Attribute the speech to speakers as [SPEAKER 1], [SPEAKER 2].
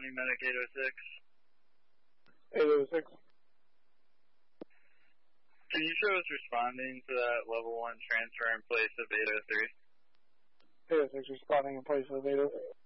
[SPEAKER 1] responding, medic 806.
[SPEAKER 2] 806.
[SPEAKER 1] Can you show us responding to that level 1 transfer in place of 803?
[SPEAKER 2] 806 responding in place of 803.